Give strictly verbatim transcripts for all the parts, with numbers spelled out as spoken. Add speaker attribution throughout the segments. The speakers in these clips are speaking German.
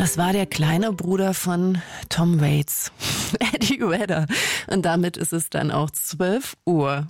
Speaker 1: Das war der kleine Bruder von Tom Waits, Eddie Vedder. Und damit ist es dann auch zwölf Uhr.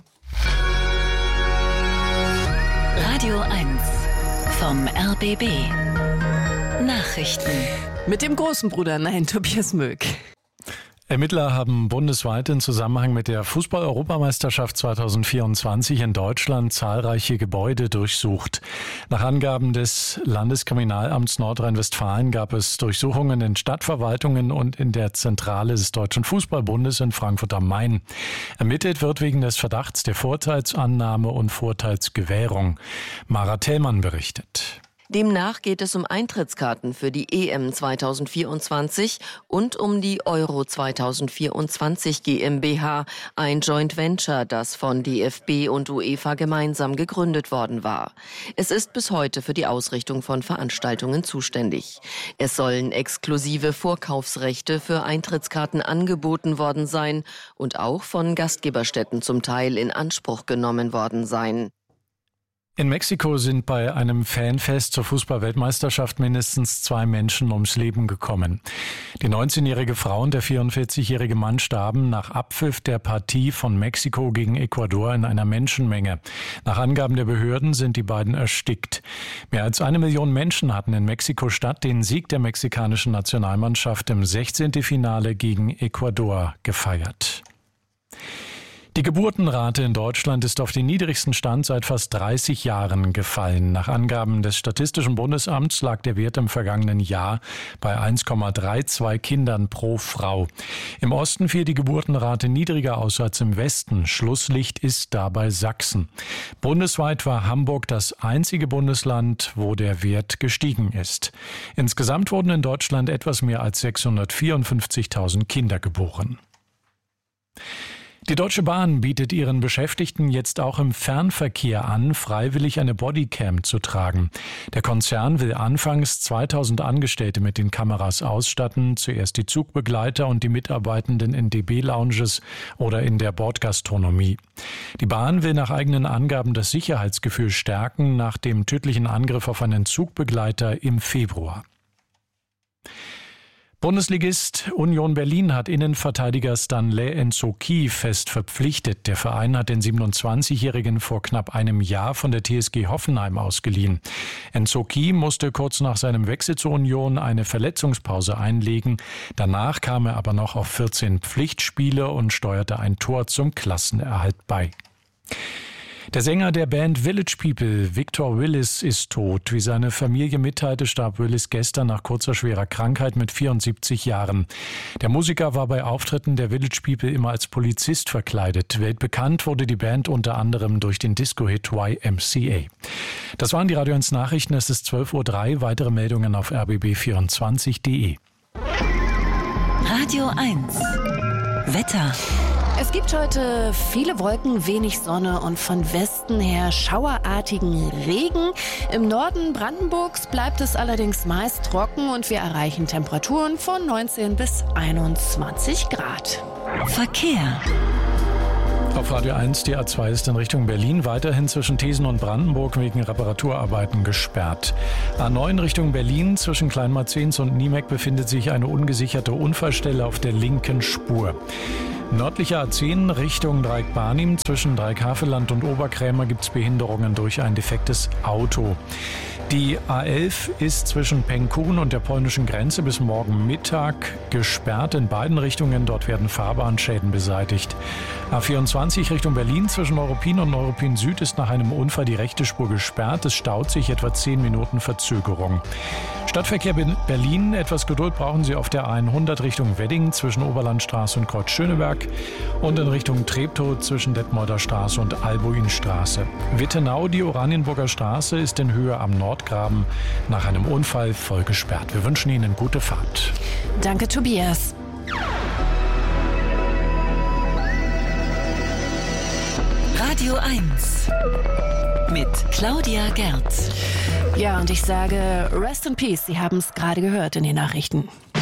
Speaker 2: Radio eins vom R B B. Nachrichten.
Speaker 1: Mit dem großen Bruder, nein, Tobias Möck.
Speaker 3: Ermittler haben bundesweit im Zusammenhang mit der Fußball-Europameisterschaft zweitausendvierundzwanzig in Deutschland zahlreiche Gebäude durchsucht. Nach Angaben des Landeskriminalamts Nordrhein-Westfalen gab es Durchsuchungen in Stadtverwaltungen und in der Zentrale des Deutschen Fußballbundes in Frankfurt am Main. Ermittelt wird wegen des Verdachts der Vorteilsannahme und Vorteilsgewährung. Mara Thälmann berichtet.
Speaker 4: Demnach geht es um Eintrittskarten für die E M zweitausendvierundzwanzig und um die Euro zweitausendvierundzwanzig GmbH, ein Joint Venture, das von D F B und UEFA gemeinsam gegründet worden war. Es ist bis heute für die Ausrichtung von Veranstaltungen zuständig. Es sollen exklusive Vorkaufsrechte für Eintrittskarten angeboten worden sein und auch von Gastgeberstätten zum Teil in Anspruch genommen worden sein.
Speaker 3: In Mexiko sind bei einem Fanfest zur Fußball-Weltmeisterschaft mindestens zwei Menschen ums Leben gekommen. Die neunzehnjährige Frau und der vierundvierzigjährige Mann starben nach Abpfiff der Partie von Mexiko gegen Ecuador in einer Menschenmenge. Nach Angaben der Behörden sind die beiden erstickt. Mehr als eine Million Menschen hatten in Mexiko-Stadt den Sieg der mexikanischen Nationalmannschaft im sechzehnten Finale gegen Ecuador gefeiert. Die Geburtenrate in Deutschland ist auf den niedrigsten Stand seit fast dreißig Jahren gefallen. Nach Angaben des Statistischen Bundesamts lag der Wert im vergangenen Jahr bei eins Komma zweiunddreißig Kindern pro Frau. Im Osten fiel die Geburtenrate niedriger aus als im Westen. Schlusslicht ist dabei Sachsen. Bundesweit war Hamburg das einzige Bundesland, wo der Wert gestiegen ist. Insgesamt wurden in Deutschland etwas mehr als sechshundertvierundfünfzigtausend Kinder geboren. Die Deutsche Bahn bietet ihren Beschäftigten jetzt auch im Fernverkehr an, freiwillig eine Bodycam zu tragen. Der Konzern will anfangs zweitausend Angestellte mit den Kameras ausstatten, zuerst die Zugbegleiter und die Mitarbeitenden in D B-Lounges oder in der Bordgastronomie. Die Bahn will nach eigenen Angaben das Sicherheitsgefühl stärken nach dem tödlichen Angriff auf einen Zugbegleiter im Februar. Bundesligist Union Berlin hat Innenverteidiger Stanley Nsoki fest verpflichtet. Der Verein hat den siebenundzwanzigjährigen vor knapp einem Jahr von der T S G Hoffenheim ausgeliehen. Nsoki musste kurz nach seinem Wechsel zur Union eine Verletzungspause einlegen. Danach kam er aber noch auf vierzehn Pflichtspiele und steuerte ein Tor zum Klassenerhalt bei. Der Sänger der Band Village People, Victor Willis, ist tot. Wie seine Familie mitteilte, starb Willis gestern nach kurzer schwerer Krankheit mit vierundsiebzig Jahren. Der Musiker war bei Auftritten der Village People immer als Polizist verkleidet. Weltbekannt wurde die Band unter anderem durch den Disco-Hit Y M C A. Das waren die Radio eins Nachrichten. Es ist zwölf Uhr drei. Weitere Meldungen auf r b b vierundzwanzig punkt d e.
Speaker 2: Radio eins. Wetter.
Speaker 1: Es gibt heute viele Wolken, wenig Sonne und von Westen her schauerartigen Regen. Im Norden Brandenburgs bleibt es allerdings meist trocken und wir erreichen Temperaturen von neunzehn bis einundzwanzig Grad.
Speaker 2: Verkehr.
Speaker 3: Auf Radio eins, die A zwei ist in Richtung Berlin weiterhin zwischen Thesen und Brandenburg wegen Reparaturarbeiten gesperrt. A neun Richtung Berlin zwischen Kleinmarzens und Niemek befindet sich eine ungesicherte Unfallstelle auf der linken Spur. Nördlicher A zehn Richtung Dreieck-Barnim zwischen Dreieck-Havelland und Oberkrämer gibt es Behinderungen durch ein defektes Auto. Die A elf ist zwischen Penkun und der polnischen Grenze bis morgen Mittag gesperrt in beiden Richtungen. Dort werden Fahrbahnschäden beseitigt. A vierundzwanzig Richtung Berlin zwischen Neuruppin und Neuruppin Süd ist nach einem Unfall die rechte Spur gesperrt. Es staut sich etwa zehn Minuten Verzögerung. Stadtverkehr Berlin, etwas Geduld brauchen Sie auf der A hundert Richtung Wedding zwischen Oberlandstraße und Kreuz Schöneberg und in Richtung Treptow zwischen Detmolder Straße und Albuinstraße. Wittenau, die Oranienburger Straße, ist in Höhe am Nordgraben nach einem Unfall voll gesperrt. Wir wünschen Ihnen gute Fahrt.
Speaker 1: Danke, Tobias.
Speaker 2: Radio eins mit Claudia Gerz.
Speaker 1: Ja, und ich sage Rest in Peace. Sie haben es gerade gehört in den Nachrichten.